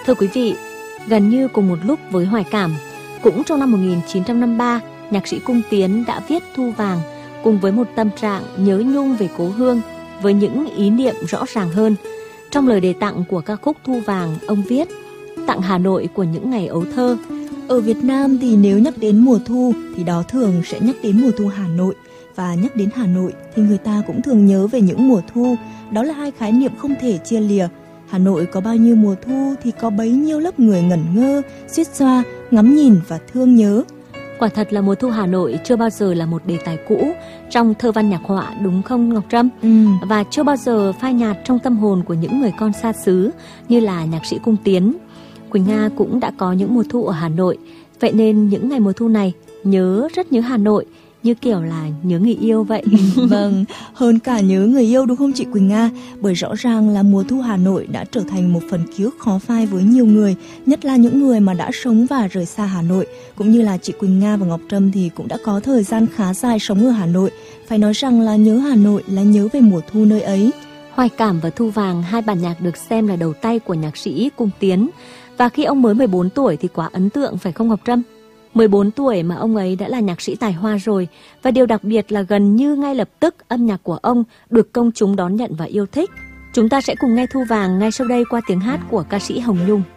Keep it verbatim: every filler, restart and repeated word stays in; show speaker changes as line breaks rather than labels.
Thưa quý vị, gần như cùng một lúc với Hoài Cảm, cũng trong năm một nghìn chín trăm năm mươi ba, nhạc sĩ Cung Tiến đã viết Thu Vàng cùng với một tâm trạng nhớ nhung về cố hương với những ý niệm rõ ràng hơn. Trong lời đề tặng của ca khúc Thu Vàng, ông viết: tặng Hà Nội của những ngày ấu thơ.
Ở Việt Nam thì nếu nhắc đến mùa thu thì đó thường sẽ nhắc đến mùa thu Hà Nội. Và nhắc đến Hà Nội thì người ta cũng thường nhớ về những mùa thu. Đó là hai khái niệm không thể chia lìa. Hà Nội có bao nhiêu mùa thu thì có bấy nhiêu lớp người ngẩn ngơ, suýt xoa, ngắm nhìn và thương nhớ.
Quả thật là mùa thu Hà Nội chưa bao giờ là một đề tài cũ trong thơ văn nhạc họa, đúng không Ngọc Trâm?
Ừ.
Và chưa bao giờ phai nhạt trong tâm hồn của những người con xa xứ như là nhạc sĩ Cung Tiến. Quỳnh Nga cũng đã có những mùa thu ở Hà Nội. Vậy nên những ngày mùa thu này nhớ, rất nhớ Hà Nội, như kiểu là nhớ người yêu vậy.
Vâng, hơn cả nhớ người yêu đúng không chị Quỳnh Nga? Bởi rõ ràng là mùa thu Hà Nội đã trở thành một phần ký ức khó phai với nhiều người, nhất là những người mà đã sống và rời xa Hà Nội. Cũng như là chị Quỳnh Nga và Ngọc Trâm thì cũng đã có thời gian khá dài sống ở Hà Nội. Phải nói rằng là nhớ Hà Nội là nhớ về mùa thu nơi ấy.
Hoài Cảm và Thu Vàng, hai bản nhạc được xem là đầu tay của nhạc sĩ Cung Tiến. Và khi ông mới mười bốn tuổi thì quá ấn tượng phải không Ngọc Trâm? mười bốn tuổi mà ông ấy đã là nhạc sĩ tài hoa rồi. Và điều đặc biệt là gần như ngay lập tức âm nhạc của ông được công chúng đón nhận và yêu thích. Chúng ta sẽ cùng nghe Thu Vàng ngay sau đây qua tiếng hát của ca sĩ Hồng Nhung.